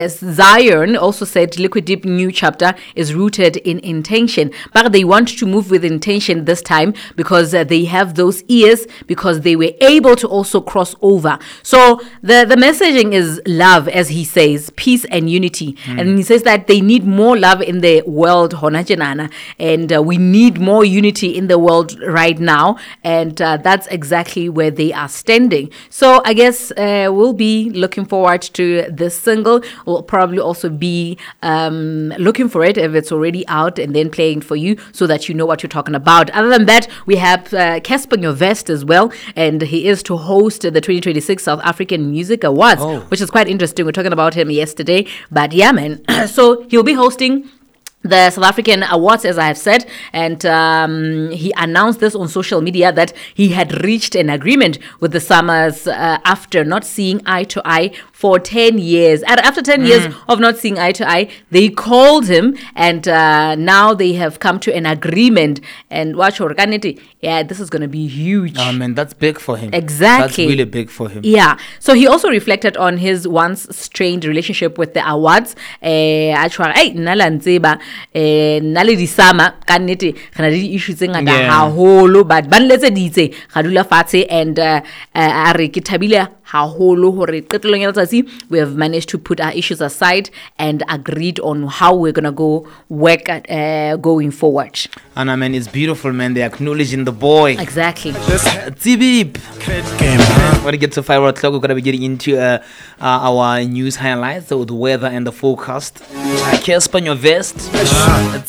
As Zion also said, Liquid Deep new chapter is rooted in intention. But they want to move with intention this time because they have those ears, because they were able to also cross over. So the messaging is love, as he says, peace and unity. And he says that they need more love in the world, and we need more unity in the world right now. And that's exactly where they are standing. So I guess we'll be looking forward to this single. We'll probably also be looking for it if it's already out and then playing for you so that you know what you're talking about. Other than that, we have Casper Nyovest as well, and he is to host the 2026 South African Music Awards, which is quite interesting. We're talking about him yesterday, but yeah, man. So he'll be hosting the South African Awards, as I have said, and he announced this on social media that he had reached an agreement with the Summers after not seeing eye to eye for 10 years. And after 10 years of not seeing eye to eye, they called him, and now they have come to an agreement. And watch, yeah, this is going to be huge. Oh man, that's big for him. Exactly. That's really big for him. Yeah. So he also reflected on his once strained relationship with the awards. Nale di sama ka nnete re na le issues tse ngata haholo, but ba nletse ditse ga dula fatshe, and a re ke thabile haholo hore qetelong ya letsatsi we have managed to put our issues aside and agreed on how we're gonna go work at, going forward. And I mean, it's beautiful, man. They're acknowledging the boy. Exactly. Tibib. When we get to 5 o'clock, we're going to be getting into our news highlights, so the weather and the forecast. Casper Nyovest.